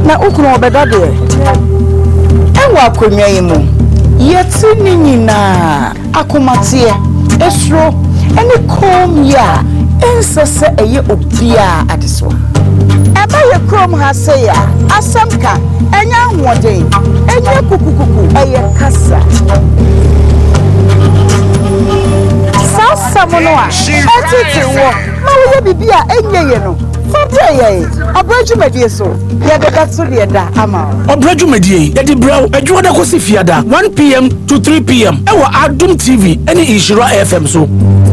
na ukunu obeda de enwa akonwa yi mu yeti ni nyina akomatie esro ene kom ya ensese eye obia adeso eba ye krom ha se ya asamka enya nwode enya kukukuku eye kasa sasa mono a atiti wo ma wo bibia enye ye no Fabreye, Abrajumedie so. Yagaka to the da ama. Abrajumedie, yadi bro, ejuwada ko si fiada 1 p.m. to 3 p.m. Ewa Adum TV, any Ishira FM so.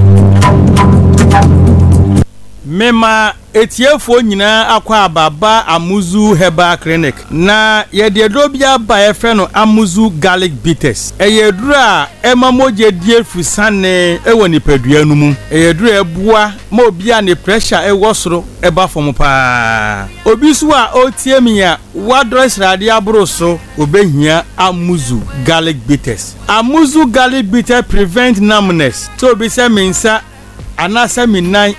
Mema etiefo nyina akwa ababa Amuzu Herbal Clinic na yede dobia ba efre no Amuzu Garlic Bitters eyedura emamoje die fusane ewo nipadua nu mu eyedura ebua ma obia ne pressure ewo soro eba fom pa obi so a otiemia wadres rade abroso obehia Amuzu Garlic Bitters. Amuzu Garlic Bitters prevent numbness so be say mensa anasa minan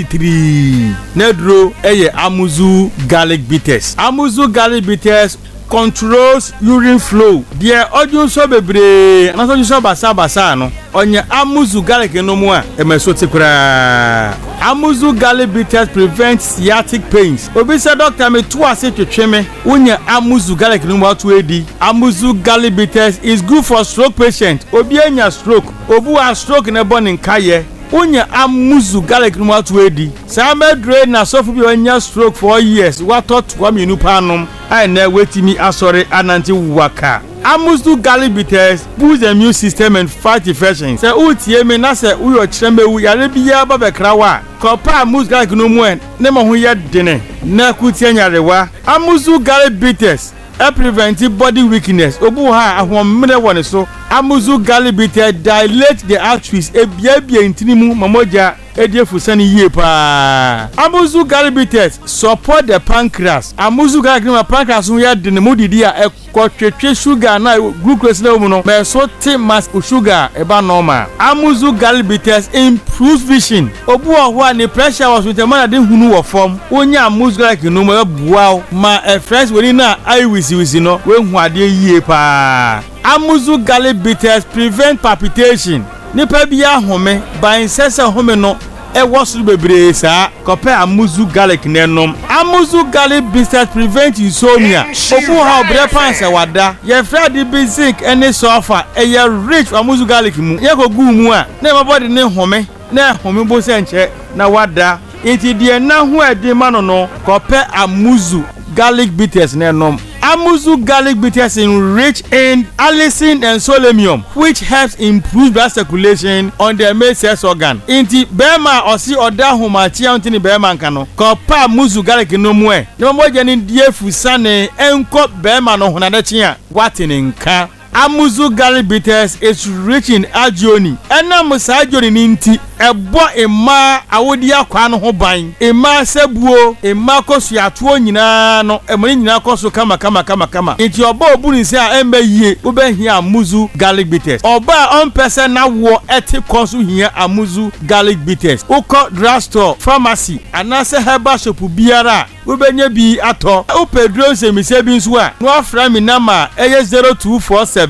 83 nedro eye Amuzu Garlic Bitters. Amuzu Garlic Bitters controls urine flow. Dear odun so bebre anaso so basa no onye Amuzu Garlic no mu a emesote kura. Amuzu Garlic Bitters prevents sciatic pains. Obi say doctor me to ase twetweme unya Amuzu Garlic no mu atu edi. Amuzu Garlic Bitters is good for stroke patient. Obi anya stroke, obu a stroke na bone nkaye unya Amuzu Garlic no atu edi. Sa medre na sofu bi onya stroke for years watot wa minu panom ai na wetimi asore ananti waka. Amuzu Garlic Bitters boosts the immune system and fight infections. Se utie me na se uyo chremewu yare biya ba bekrawa. Kopa Amuzu Garlic no mu en ne mo ho ye dene na kutie nyarewa. Amuzu Garlic Bitters prevent body weakness. Obu ha ahomre woni so. Amuzu Garlic Bitters dilate the arteries ebia intinimu mamoja ediefusani yie pa. Amuzu Garlic Bitters support the pancreas. Amuzu Garlic no pancreas no ya de ne modidi a ekotwetwe sugar na glucose na mu no me so te mass sugar eba normal. Amuzu Garlic Bitters improves vision. Obu ho ani pressure was with the man de hunu wo form. Onya Amuzu Garlic no ma bua ma fresh woni na eye wisi no we hu ade yie pa. Amuzu Garlic Bitters prevent palpitation. Nipa bia home ban sese home no ewo suru bebre sa kope Amuzu Garlic nenom. Amuzu Garlic Bitters prevent insomnia. Obu ha obre panse wada ye fredi bi zinc ene sulfur eye rich Amuzu Garlic mu ye ko gu mu a na my body ne home na home bo se nche na wada enti de na ho ade ma no kope Amuzu Garlic Bitters nenom. Amuzu Garlic Bitters is rich in allicin and selenium, which helps improve blood circulation on the male sex organ. Inti bema osi oda humachi antini bema nkano. Kopa Amuzu Garlic no mwe. Nyomoje ni die fusane enko bema no hunadechi a watini nka. Amuzu Garlic Bitters is rich in agioni. Ena musa agioni ninti ebo ema awodi akwa no ho ban. Ema sebuo, ema kosu atuo nyina no, emoni nyina kosu kama. Inti oba obuni se a embe yie, ube hia Amuzu Garlic Bitters. Oba on person na wo eti kosu hia Amuzu Garlic Bitters. Uko drugstore, pharmacy, anase herbal shop biara. Ubenye bi ato. Upedro se mi se bi nso a. No afra mi nama eye 0247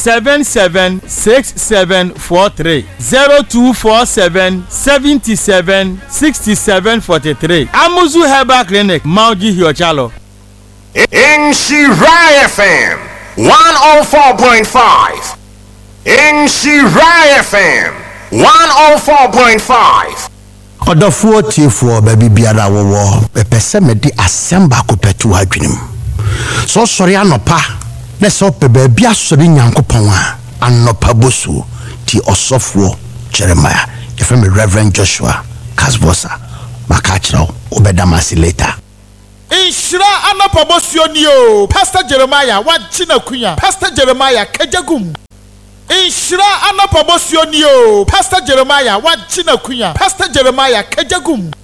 776743 0247 77 6743. Amuzu Herbal Clinic, Mauji Hiochalo. In Shirai FM 104.5. In Shirai FM 104.5. Odofuo tiefo baby biara wo pese mede asemba ko petu adwenem. So sori anopa na so pe baby asori nyankopon a anopa bosu ti osofo Jeremiah efem Reverend Joshua Kasbosa makachiro obedamasi later. Inshira anopa bosu ni o Pastor Jeremiah wachina kunya Pastor Jeremiah kajagum. Inshira anopa bosu ni o Pastor Jeremiah wachina kunya Pastor Jeremiah kajagum.